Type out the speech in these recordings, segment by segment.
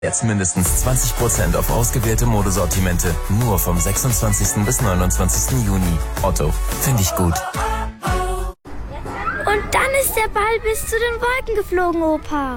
Jetzt mindestens 20% auf ausgewählte Modesortimente. Nur vom 26. bis 29. Juni. Otto, finde ich gut. Und dann ist der Ball bis zu den Wolken geflogen, Opa.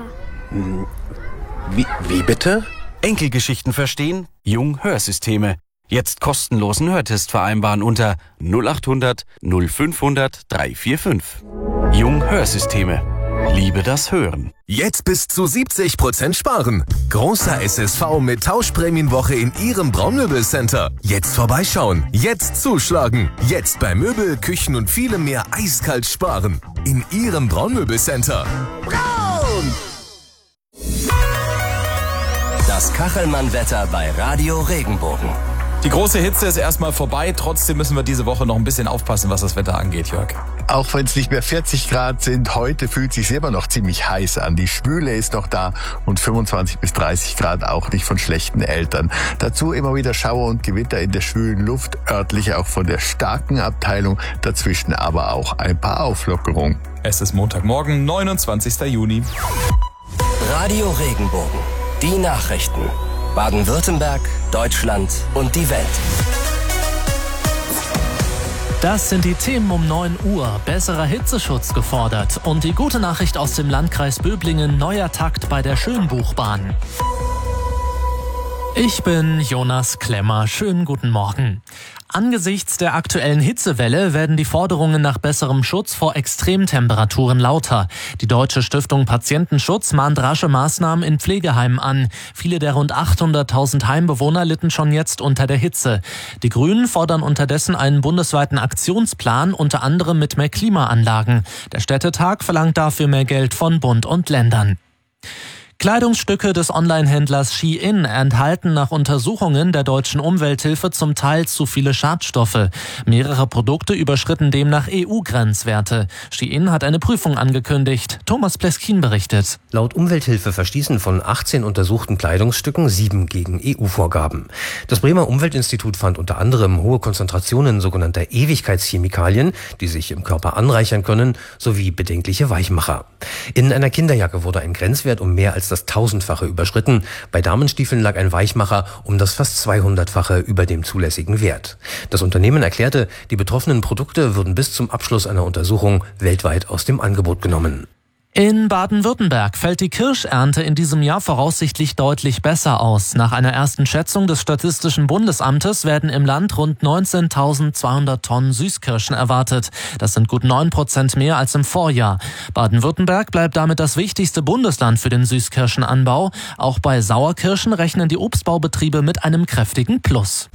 Wie bitte? Enkelgeschichten verstehen? Jung Hörsysteme. Jetzt kostenlosen Hörtest vereinbaren unter 0800 0500 345. Jung Hörsysteme. Liebe das Hören. Jetzt bis zu 70% sparen. Großer SSV mit Tauschprämienwoche in Ihrem Braunmöbelcenter. Jetzt vorbeischauen. Jetzt zuschlagen. Jetzt bei Möbel, Küchen und vielem mehr eiskalt sparen. In Ihrem Braunmöbelcenter. Braun! Das Kachelmann-Wetter bei Radio Regenbogen. Die große Hitze ist erstmal vorbei. Trotzdem müssen wir diese Woche noch ein bisschen aufpassen, was das Wetter angeht, Jörg. Auch wenn es nicht mehr 40 Grad sind, heute fühlt es sich immer noch ziemlich heiß an. Die Schwüle ist noch da und 25 bis 30 Grad auch nicht von schlechten Eltern. Dazu immer wieder Schauer und Gewitter in der schwülen Luft, örtlich auch von der starken Abteilung, dazwischen aber auch ein paar Auflockerungen. Es ist Montagmorgen, 29. Juni. Radio Regenbogen. Die Nachrichten. Baden-Württemberg, Deutschland und die Welt. Das sind die Themen um 9 Uhr. Besserer Hitzeschutz gefordert. Und die gute Nachricht aus dem Landkreis Böblingen. Neuer Takt bei der Schönbuchbahn. Ich bin Jonas Klemmer. Schönen guten Morgen. Angesichts der aktuellen Hitzewelle werden die Forderungen nach besserem Schutz vor Extremtemperaturen lauter. Die Deutsche Stiftung Patientenschutz mahnt rasche Maßnahmen in Pflegeheimen an. Viele der rund 800.000 Heimbewohner litten schon jetzt unter der Hitze. Die Grünen fordern unterdessen einen bundesweiten Aktionsplan, unter anderem mit mehr Klimaanlagen. Der Städtetag verlangt dafür mehr Geld von Bund und Ländern. Kleidungsstücke des Onlinehändlers Shein enthalten nach Untersuchungen der deutschen Umwelthilfe zum Teil zu viele Schadstoffe. Mehrere Produkte überschritten demnach EU-Grenzwerte. Shein hat eine Prüfung angekündigt. Thomas Pleskin berichtet. Laut Umwelthilfe verstießen von 18 untersuchten Kleidungsstücken 7 gegen EU-Vorgaben. Das Bremer Umweltinstitut fand unter anderem hohe Konzentrationen sogenannter Ewigkeitschemikalien, die sich im Körper anreichern können, sowie bedenkliche Weichmacher. In einer Kinderjacke wurde ein Grenzwert um mehr als das 1000-fache überschritten. Bei Damenstiefeln lag ein Weichmacher um das fast 200-fache über dem zulässigen Wert. Das Unternehmen erklärte, die betroffenen Produkte würden bis zum Abschluss einer Untersuchung weltweit aus dem Angebot genommen. In Baden-Württemberg fällt die Kirschernte in diesem Jahr voraussichtlich deutlich besser aus. Nach einer ersten Schätzung des Statistischen Bundesamtes werden im Land rund 19.200 Tonnen Süßkirschen erwartet. Das sind gut 9% mehr als im Vorjahr. Baden-Württemberg bleibt damit das wichtigste Bundesland für den Süßkirschenanbau. Auch bei Sauerkirschen rechnen die Obstbaubetriebe mit einem kräftigen Plus.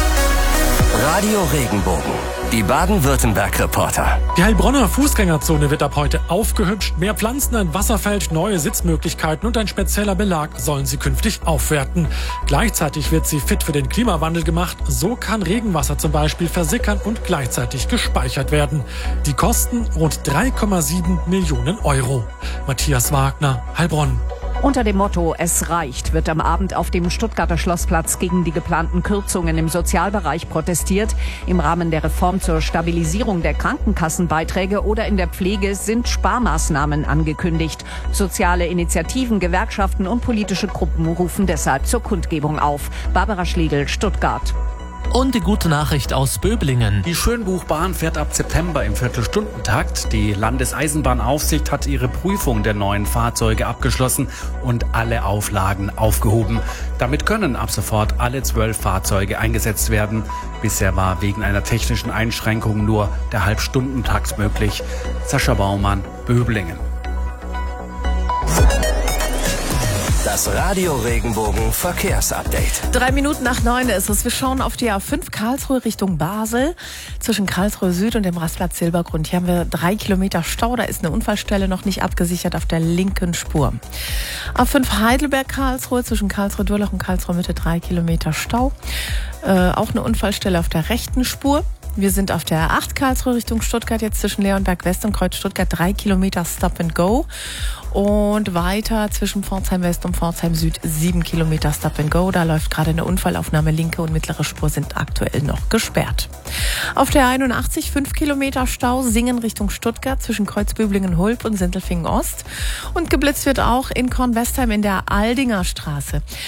Radio Regenbogen. Die Baden-Württemberg-Reporter. Die Heilbronner Fußgängerzone wird ab heute aufgehübscht. Mehr Pflanzen, ein Wasserfeld, neue Sitzmöglichkeiten und ein spezieller Belag sollen sie künftig aufwerten. Gleichzeitig wird sie fit für den Klimawandel gemacht. So kann Regenwasser zum Beispiel versickern und gleichzeitig gespeichert werden. Die Kosten rund 3,7 Millionen Euro. Matthias Wagner, Heilbronn. Unter dem Motto "Es reicht" wird am Abend auf dem Stuttgarter Schlossplatz gegen die geplanten Kürzungen im Sozialbereich protestiert. Im Rahmen der Reform zur Stabilisierung der Krankenkassenbeiträge oder in der Pflege sind Sparmaßnahmen angekündigt. Soziale Initiativen, Gewerkschaften und politische Gruppen rufen deshalb zur Kundgebung auf. Barbara Schlegel, Stuttgart. Und die gute Nachricht aus Böblingen. Die Schönbuchbahn fährt ab September im Viertelstundentakt. Die Landeseisenbahnaufsicht hat ihre Prüfung der neuen Fahrzeuge abgeschlossen und alle Auflagen aufgehoben. Damit können ab sofort alle 12 Fahrzeuge eingesetzt werden. Bisher war wegen einer technischen Einschränkung nur der Halbstundentakt möglich. Sascha Baumann, Böblingen. Das Radio Regenbogen Verkehrsupdate. 3 Minuten nach 9 ist es. Wir schauen auf die A5 Karlsruhe Richtung Basel. Zwischen Karlsruhe Süd und dem Rastplatz Silbergrund. Hier haben wir 3 Kilometer Stau. Da ist eine Unfallstelle noch nicht abgesichert auf der linken Spur. A5 Heidelberg-Karlsruhe zwischen Karlsruhe-Durlach und Karlsruhe Mitte 3 Kilometer Stau. Auch eine Unfallstelle auf der rechten Spur. Wir sind auf der 8 Karlsruhe Richtung Stuttgart, jetzt zwischen Leonberg West und Kreuz Stuttgart 3 Kilometer Stop and Go. Und weiter zwischen Pforzheim West und Pforzheim Süd 7 Kilometer Stop and Go. Da läuft gerade eine Unfallaufnahme. Linke und mittlere Spur sind aktuell noch gesperrt. Auf der 81 5 Kilometer Stau Singen Richtung Stuttgart zwischen Kreuzbüblingen-Hulb und Sindelfingen Ost. Und geblitzt wird auch in Kornwestheim in der Aldinger Straße.